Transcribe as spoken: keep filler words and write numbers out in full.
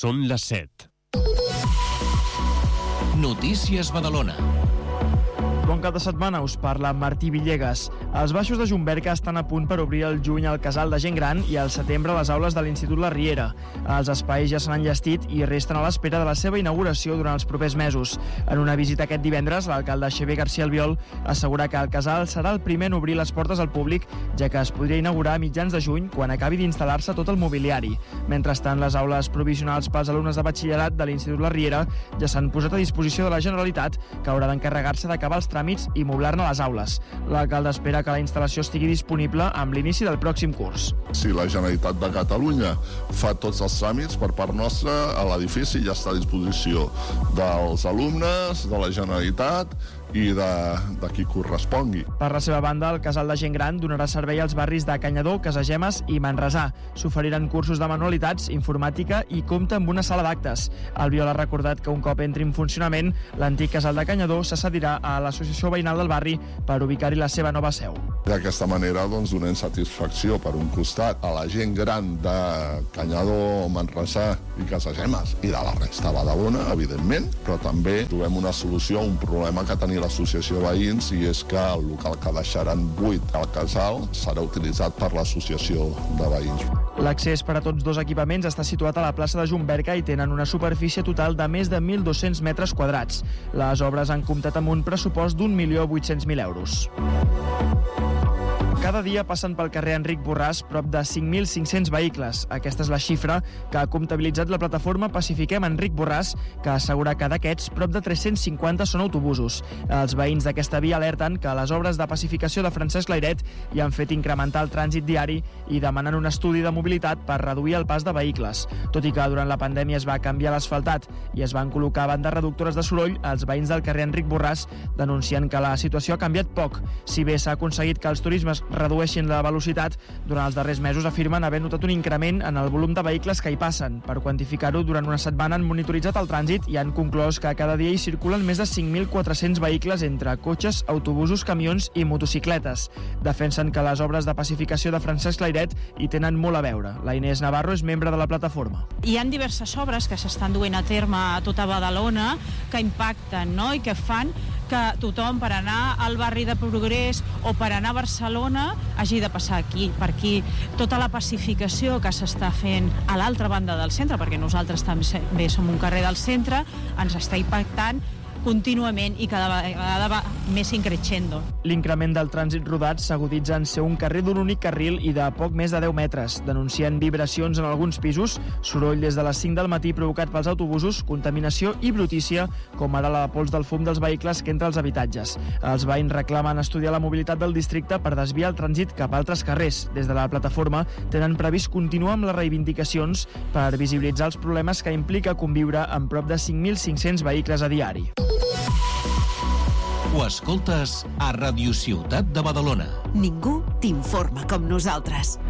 Són les set. Notícies Badalona. Bon cap de setmana, us parla Martí Villegas. Els baixos de Jumberca estan a punt per obrir el juny al casal de gent gran i al setembre les aules de l'Institut La Riera. Els espais ja s'han enllestit i resten a l'espera de la seva inauguració durant els propers mesos. En una visita aquest divendres, l'alcalde Xavier García Albiol assegura que el casal serà el primer en obrir les portes al públic, ja que es podria inaugurar a mitjans de juny quan acabi d'instal·lar-se tot el mobiliari. Mentrestant, les aules provisionals pels alumnes de batxillerat de l'Institut La Riera ja s'han posat a disposició de la Generalitat, que haurà d'encarregar-se d'acabar els tràmits i moblar-ne les aules. L'alcalde espera que la instal·lació estigui disponible amb l'inici del pròxim curs. Si la Generalitat de Catalunya fa tots els tràmits per part nostra, l'edifici ja està a disposició dels alumnes, de la Generalitat i de, de qui correspongui. Per la seva banda, el casal de gent gran donarà servei als barris de Canyadó, Casagemes i Manresà. S'oferiran cursos de manualitats, informàtica i compta amb una sala d'actes. Albiol ha recordat que un cop entri en funcionament, l'antic casal de Canyadó se cedirà a l'Associació Veïnal del barri per ubicar-hi la seva nova seu. D'aquesta manera, doncs, donem satisfacció per un costat a la gent gran de Canyadó, Manresà i Casagemes i de la resta de Badalona, evidentment, però també trobem una solució a un problema que tenia l'associació de veïns, i és que el local que deixaran buit al casal serà utilitzat per l'associació de veïns. L'accés per a tots dos equipaments està situat a la plaça de Jumberca i tenen una superfície total de més de mil dos-cents metres quadrats. Les obres han comptat amb un pressupost d'un milió vuit-cents mil euros. Cada dia passen pel carrer Enric Borràs prop de cinc mil cinc-cents vehicles. Aquesta és la xifra que ha comptabilitzat la plataforma Pacifiquem Enric Borràs, que assegura que d'aquests, prop de tres-cents cinquanta són autobusos. Els veïns d'aquesta via alerten que les obres de pacificació de Francesc Layret hi han fet incrementar el trànsit diari i demanen un estudi de mobilitat per reduir el pas de vehicles. Tot i que durant la pandèmia es va canviar l'asfaltat i es van col·locar bandes reductores de soroll, els veïns del carrer Enric Borràs denuncien que la situació ha canviat poc. Si bé s'ha aconseguit que els turismes redueixin la velocitat, durant els darrers mesos afirmen haver notat un increment en el volum de vehicles que hi passen. Per quantificar-ho, durant una setmana han monitoritzat el trànsit i han conclòs que cada dia hi circulen més de cinc mil quatre-cents vehicles entre cotxes, autobusos, camions i motocicletes. Defensen que les obres de pacificació de Francesc Layret hi tenen molt a veure. La Inés Navarro és membre de la plataforma. Hi ha diverses obres que s'estan duent a terme a tota Badalona que impacten, no?, i que fan que tothom, per anar al barri de Progrés o per anar a Barcelona, hagi de passar aquí, per aquí. Tota la pacificació que s'està fent a l'altra banda del centre, perquè nosaltres també som un carrer del centre, ens està impactant contínuament i cada vegada va més increixendo. L'increment del trànsit rodat s'aguditza en ser un carrer d'un únic carril i de poc més de deu metres, denuncien vibracions en alguns pisos, soroll des de les cinc del matí provocat pels autobusos, contaminació i brutícia, com ara la pols del fum dels vehicles que entra als habitatges. Els veïns reclamen estudiar la mobilitat del districte per desviar el trànsit cap a altres carrers. Des de la plataforma tenen previst continuar amb les reivindicacions per visibilitzar els problemes que implica conviure amb prop de cinc mil cinc-cents vehicles a diari. Ho escoltes a Ràdio Ciutat de Badalona. Ningú t'informa com nosaltres.